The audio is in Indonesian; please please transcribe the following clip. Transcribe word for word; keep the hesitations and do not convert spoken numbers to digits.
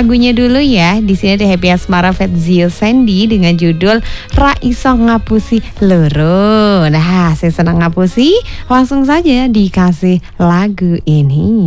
lagunya dulu ya. Di sini ada Happy Asmara Fedzio Sandy dengan judul Ra Iso Ngapusi Loro. Nah, saya senang ngapusi, langsung saja dikasih lagu ini.